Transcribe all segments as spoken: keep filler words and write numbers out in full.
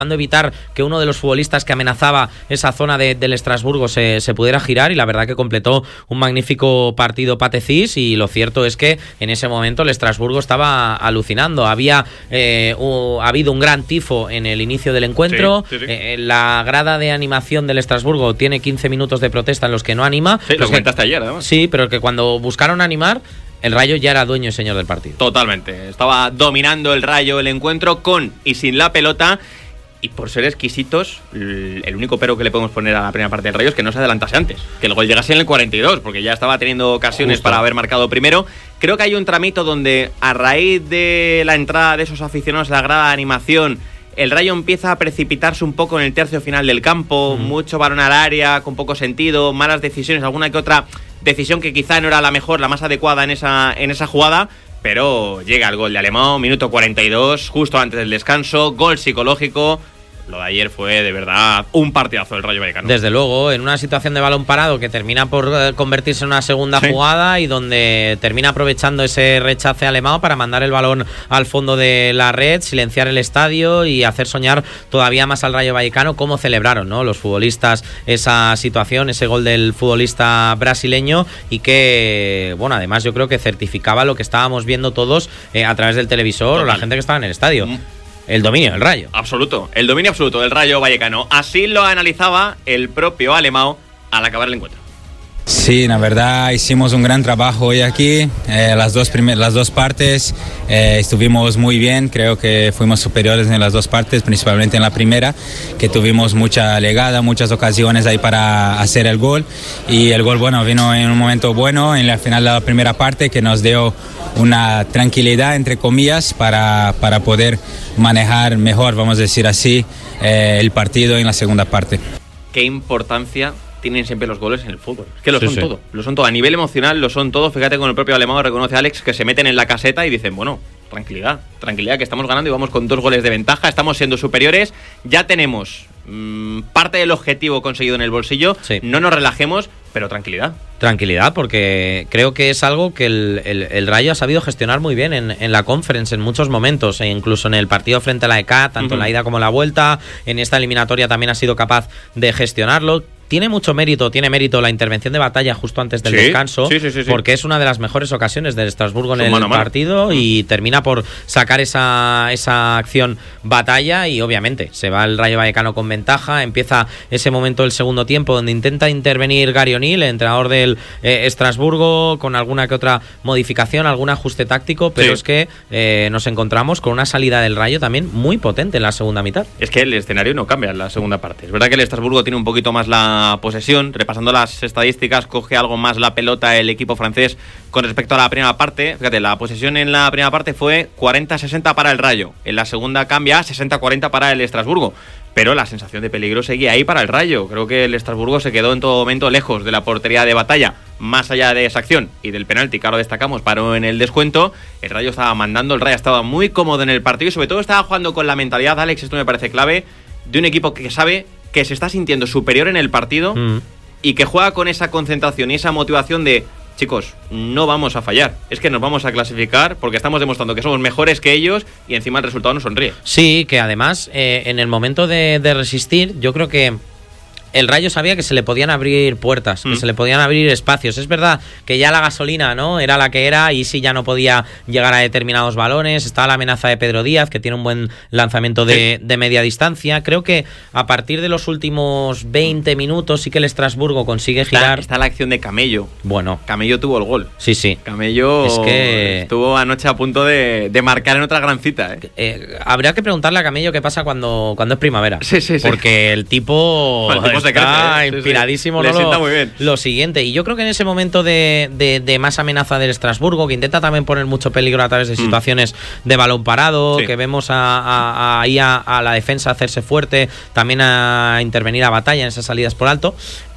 evitar que uno de los futbolistas que amenazaba esa zona de, del Estrasburgo se, se pudiera girar, y la verdad que completó un magnífico partido Pate Cis, y lo cierto es que en ese momento el Estrasburgo estaba alucinando. Había eh, uh, habido un gran tifo en el inicio del encuentro. Sí, sí, sí. Eh, la grada de animación del Estrasburgo tiene quince minutos de protesta en los que no anima. Sí, lo comentaste ayer, además. Sí, pero que cuando buscaron animar, el Rayo ya era dueño y señor del partido. Totalmente. Estaba dominando el Rayo el encuentro con y sin la pelota. Y por ser exquisitos, el único pero que le podemos poner a la primera parte del Rayo es que no se adelantase antes, que el gol llegase en el cuarenta y dos, porque ya estaba teniendo ocasiones Justo. para haber marcado primero. Creo que hay un tramito donde, a raíz de la entrada de esos aficionados a la grada de animación, el Rayo empieza a precipitarse un poco en el tercio final del campo, mm. mucho balón al área, con poco sentido, malas decisiones, alguna que otra decisión que quizá no era la mejor, la más adecuada en esa, en esa jugada. Pero llega el gol de Alemão, minuto cuarenta y dos, justo antes del descanso, gol psicológico. Lo de ayer fue, de verdad, un partidazo del Rayo Vallecano. Desde luego, en una situación de balón parado que termina por convertirse en una segunda sí. jugada, y donde termina aprovechando ese rechace Alemão para mandar el balón al fondo de la red, silenciar el estadio y hacer soñar todavía más al Rayo Vallecano. Cómo celebraron, ¿no?, los futbolistas esa situación, ese gol del futbolista brasileño, y que, bueno, además yo creo que certificaba lo que estábamos viendo todos eh, a través del televisor. Total. O la gente que estaba en el estadio. Mm. El dominio del Rayo. Absoluto, el dominio absoluto del Rayo Vallecano. Así lo analizaba el propio Alemão al acabar el encuentro. Sí, la verdad hicimos un gran trabajo hoy aquí, eh, las, dos primer, las dos partes eh, estuvimos muy bien, creo que fuimos superiores en las dos partes, principalmente en la primera, que tuvimos mucha legada, muchas ocasiones ahí para hacer el gol, y el gol, bueno, vino en un momento bueno, en la final de la primera parte, que nos dio una tranquilidad, entre comillas, para, para poder manejar mejor, vamos a decir así, eh, el partido en la segunda parte. ¿Qué importancia tienen siempre los goles en el fútbol? Es que lo sí, son sí. todo, lo son todo. A nivel emocional lo son todo. Fíjate, con el propio Alemão reconoce a Alex que se meten en la caseta y dicen, bueno, tranquilidad, tranquilidad, que estamos ganando y vamos con dos goles de ventaja, estamos siendo superiores, ya tenemos mmm, parte del objetivo conseguido en el bolsillo, sí. no nos relajemos, pero tranquilidad. Tranquilidad, porque creo que es algo que el, el, el Rayo ha sabido gestionar muy bien en, en la Conference en muchos momentos, e incluso en el partido frente a la E C A, tanto uh-huh. la ida como la vuelta. En esta eliminatoria también ha sido capaz de gestionarlo. Tiene mucho mérito, tiene mérito la intervención de Batalla justo antes del sí, descanso, sí, sí, sí, sí. porque es una de las mejores ocasiones del Estrasburgo en el mano partido, mano. y termina por sacar esa, esa acción Batalla, y obviamente se va el Rayo Vallecano con ventaja. Empieza ese momento del segundo tiempo donde intenta intervenir Gary O'Neill, el entrenador del eh, Estrasburgo, con alguna que otra modificación, algún ajuste táctico, pero sí. es que eh, nos encontramos con una salida del Rayo también muy potente en la segunda mitad. Es que el escenario no cambia en la segunda parte. Es verdad que el Estrasburgo tiene un poquito más la posesión, repasando las estadísticas, coge algo más la pelota el equipo francés con respecto a la primera parte. Fíjate, la posesión en la primera parte fue cuarenta sesenta para el Rayo, en la segunda cambia a sesenta cuarenta para el Estrasburgo, pero la sensación de peligro seguía ahí para el Rayo. Creo que el Estrasburgo se quedó en todo momento lejos de la portería de Batalla. Más allá de esa acción y del penalti que ahora destacamos, paró en el descuento, el Rayo estaba mandando, el Rayo estaba muy cómodo en el partido y sobre todo estaba jugando con la mentalidad, Alex, esto me parece clave, de un equipo que sabe que se está sintiendo superior en el partido mm. y que juega con esa concentración y esa motivación de, chicos, no vamos a fallar, es que nos vamos a clasificar porque estamos demostrando que somos mejores que ellos y encima el resultado nos sonríe. Sí, que además eh, en el momento de, de resistir, yo creo que el Rayo sabía que se le podían abrir puertas, mm. que se le podían abrir espacios. Es verdad que ya la gasolina, ¿no?, era la que era, y sí ya no podía llegar a determinados balones. Estaba la amenaza de Pedro Díaz, que tiene un buen lanzamiento de, sí. de media distancia. Creo que a partir de los últimos veinte minutos sí que el Estrasburgo consigue girar. Está, está la acción de Camello. Bueno. Camello tuvo el gol. Sí, sí. Camello es que estuvo anoche a punto de, de marcar en otra gran cita. ¿eh? Eh, habría que preguntarle a Camello qué pasa cuando, cuando es primavera. Sí, sí, sí. Porque el tipo... Bueno, el tipo está crece, ¿eh? inspiradísimo, sí, sí. ¿no? Le sienta lo, muy bien. Lo siguiente, y yo creo que en ese momento de, de, de más amenaza del Estrasburgo, que intenta también poner mucho peligro a través de situaciones mm. de balón parado, sí. que vemos a, a, a, ahí a, a la defensa hacerse fuerte, también a intervenir a Batalla en esas salidas por alto.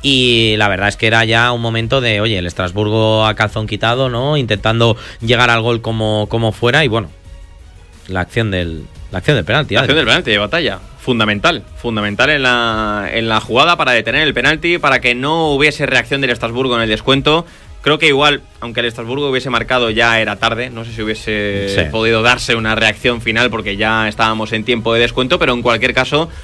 Y la verdad es que era ya un momento de, oye, el Estrasburgo a calzón quitado, ¿no?, intentando llegar al gol como, como fuera, y bueno, la acción del la acción del penalti. La acción del penalti de Batalla, fundamental, fundamental en la, en la jugada para detener el penalti, para que no hubiese reacción del Estrasburgo en el descuento. Creo que igual, aunque el Estrasburgo hubiese marcado, ya era tarde. No sé si hubiese sí. podido darse una reacción final porque ya estábamos en tiempo de descuento, pero en cualquier caso